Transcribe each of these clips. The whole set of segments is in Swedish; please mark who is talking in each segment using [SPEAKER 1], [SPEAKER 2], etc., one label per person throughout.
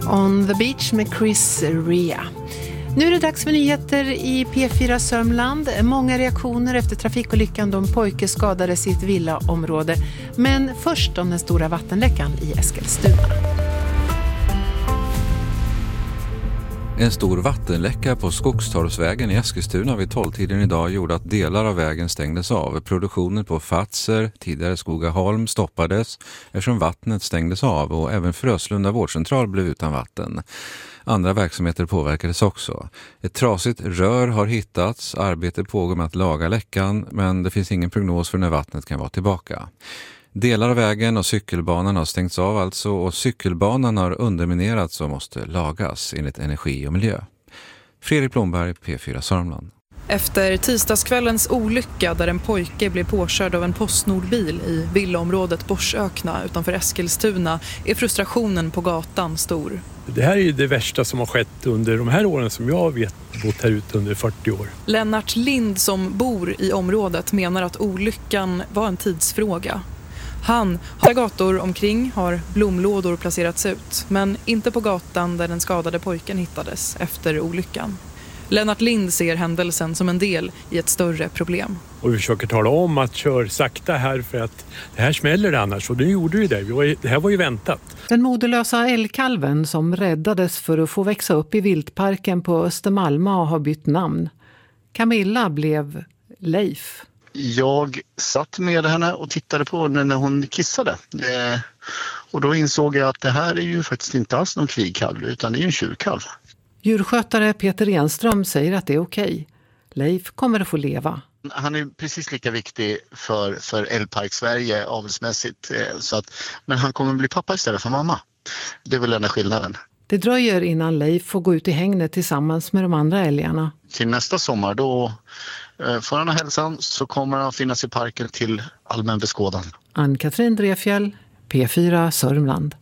[SPEAKER 1] On the Beach med Chris Rea. Nu är det dags för nyheter i P4 Sörmland. Många reaktioner efter trafikolyckan då en pojke skadades i ett villaområde. Men först om den stora vattenläckan i Eskilstuna.
[SPEAKER 2] En stor vattenläcka på Skogstorpsvägen i Eskilstuna vid 12-tiden idag gjorde att delar av vägen stängdes av. Produktionen på Fatser, tidigare Skogaholm, stoppades eftersom vattnet stängdes av och även Fröslunda vårdcentral blev utan vatten. Andra verksamheter påverkades också. Ett trasigt rör har hittats, arbete pågår med att laga läckan men det finns ingen prognos för när vattnet kan vara tillbaka. Delar av vägen och cykelbanan har stängts av alltså och cykelbanan har underminerats och måste lagas enligt Energi och miljö. Fredrik Blomberg, P4 Sörmland.
[SPEAKER 3] Efter tisdagskvällens olycka där en pojke blev påkörd av en Postnordbil i villaområdet Borsökna utanför Eskilstuna är frustrationen på gatan stor.
[SPEAKER 4] Det här är ju det värsta som har skett under de här åren som jag vet bott här ute under 40 år.
[SPEAKER 3] Lennart Lind som bor i området menar att olyckan var en tidsfråga. Han har gator omkring, har blomlådor placerats ut, men inte på gatan där den skadade pojken hittades efter olyckan. Lennart Lind ser händelsen som en del i ett större problem.
[SPEAKER 4] Och vi försöker tala om att kör sakta här för att det här smäller annars. Och det gjorde ju det. Det här var ju väntat.
[SPEAKER 1] Den moderlösa älgkalven som räddades för att få växa upp i viltparken på Östermalma har bytt namn. Camilla blev Leif.
[SPEAKER 5] Jag satt med henne och tittade på när hon kissade. Och då insåg jag att det här är ju faktiskt inte alls någon kvigkalv utan det är ju en tjurkalv.
[SPEAKER 1] Djurskötare Peter Enström säger att det är okej. Leif kommer att få leva.
[SPEAKER 5] Han är precis lika viktig för Älgpark Sverige avelsmässigt. Men han kommer att bli pappa istället för mamma. Det är väl den skillnaden.
[SPEAKER 1] Det dröjer innan Leif får gå ut i hängnet tillsammans med de andra älgarna.
[SPEAKER 5] Till nästa sommar då får han hälsan så kommer han finnas i parken till allmän beskådan.
[SPEAKER 1] Ann-Katrin Drefjäll, P4 Sörmland.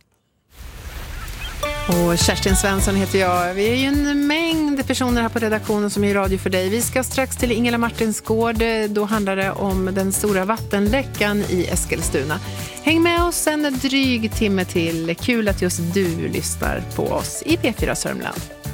[SPEAKER 1] Och Kerstin Svensson heter jag. Vi är ju en mängd personer här på redaktionen som är radio för dig. Vi ska strax till Ingela Martinsgård. Då handlar det om den stora vattenläckan i Eskilstuna. Häng med oss en dryg timme till. Kul att just du lyssnar på oss i P4 Sörmland.